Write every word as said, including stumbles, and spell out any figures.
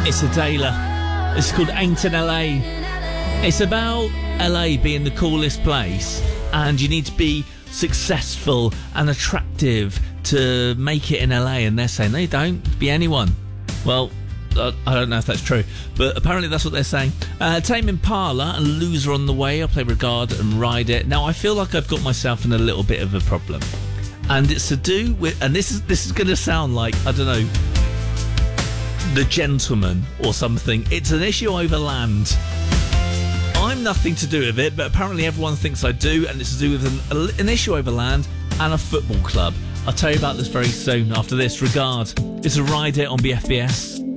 It's Adela. It's called Ain't in L A. It's about L A being the coolest place, and you need to be successful and attractive to make it in L A, and they're saying they don't be anyone. Well, I don't know if that's true, but apparently that's what they're saying. Uh, Tame Impala and Loser on the way. I'll play Regard and Ride It. Now, I feel like I've got myself in a little bit of a problem, and it's to do with, and this is this is going to sound like, I don't know, The Gentleman or something. It's an issue over land. I'm nothing to do with it, but apparently everyone thinks I do, and it's to do with an, an issue over land and a football club. I'll tell you about this very soon after this. Regard. It's a Ride It on B F B S.